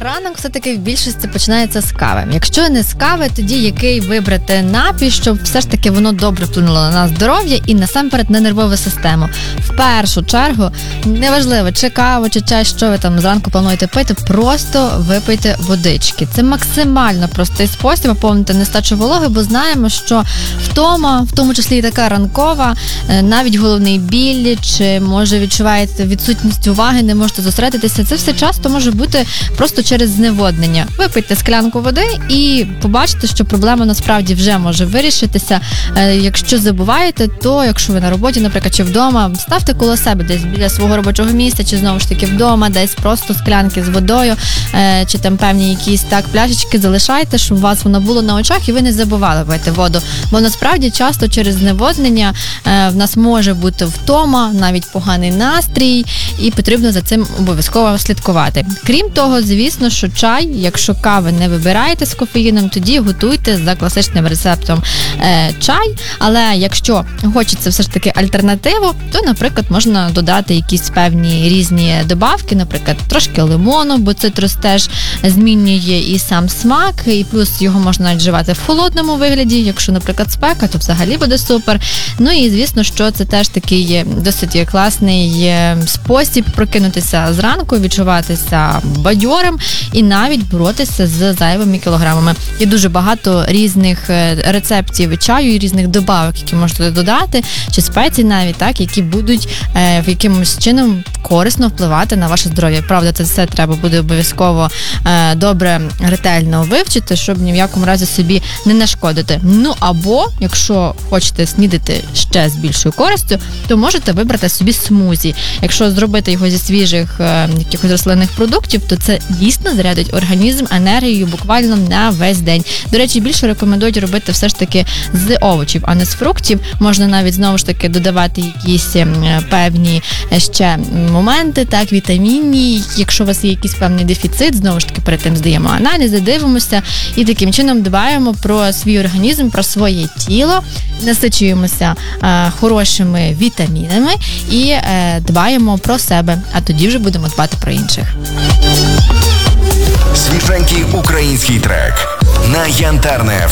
Ранок все-таки в більшості починається з кави. Якщо не з кави, тоді який вибрати напій, щоб все ж таки воно добре вплинуло на здоров'я і насамперед на нервову систему. В першу чергу, неважливо, чи каву, чи чай, що ви там зранку плануєте пити, просто випийте водички. Це максимально простий спосіб поповнити нестачу вологи, бо знаємо, що втома, в тому числі і така ранкова, навіть головний біль, чи може відчуваєте відсутність уваги, не можете зосередитися, це все часто може бути просто через зневоднення. Випийте склянку води і побачите, що проблема насправді вже може вирішитися. Якщо забуваєте, то якщо ви на роботі, наприклад, чи вдома, ставте коло себе десь біля свого робочого місця, чи знову ж таки вдома, десь просто склянки з водою, чи там певні якісь пляшечки залишайте, щоб у вас воно було на очах і ви не забували пити воду. Бо насправді часто через зневоднення в нас може бути втома, навіть поганий настрій, і потрібно за цим обов'язково слідкувати. Крім того, звісно, що чай, якщо кави не вибираєте з кофеїном, тоді готуйте за класичним рецептом чай, але якщо хочеться все ж таки альтернативу, то, наприклад, можна додати якісь певні різні добавки, наприклад, трошки лимону, бо цитрус теж змінює і сам смак, і плюс його можна вживати в холодному вигляді, якщо, наприклад, спека, то взагалі буде супер. Ну і, звісно, що це теж такий досить класний спосіб прокинутися зранку, відчуватися бадьорим і навіть боротися з зайвими кілограмами. Є дуже багато різних рецептів чаю і різних добавок, які можете додати, чи спецій навіть, так, які будуть в якимось чином корисно впливати на ваше здоров'я. Правда, це все треба буде обов'язково добре, ретельно вивчити, щоб ні в якому разі собі не нашкодити. Ну, або, якщо хочете снідати ще з більшою користю, то можете вибрати собі смузі. Якщо зробити його зі свіжих якихось рослинних продуктів, то це дійсно зарядить організм енергією буквально на весь день. До речі, більше рекомендують робити все ж таки з овочів, а не з фруктів. Можна навіть знову ж таки додавати якісь певні ще моменти, так, вітамінні. Якщо у вас є якийсь певний дефіцит, знову ж таки перед тим здаємо аналізи, дивимося і таким чином дбаємо про свій організм, про своє тіло, насичуємося хорошими вітамінами і дбаємо про себе, а тоді вже будемо дбати про інших. Свіженький український трек на Янтарне